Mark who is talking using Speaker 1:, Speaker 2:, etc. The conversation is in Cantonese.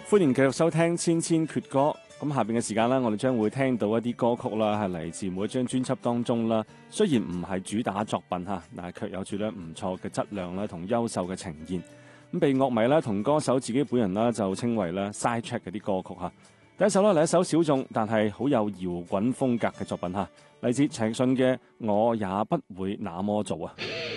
Speaker 1: 歡迎繼續收聽千千闕歌。咁下邊嘅時間啦，我哋將會聽到一啲歌曲啦，係嚟自每一張專輯當中啦。雖然唔係主打作品吓，但係卻有住咧唔錯嘅質量啦，同優秀嘅呈現。咁被樂迷咧同歌手自己本人啦就稱為咧 side track 嗰啲歌曲吓。第一首啦係一首小眾但係好有搖滾風格嘅作品吓，嚟自陳奕迅嘅《我也不會那麼做》啊。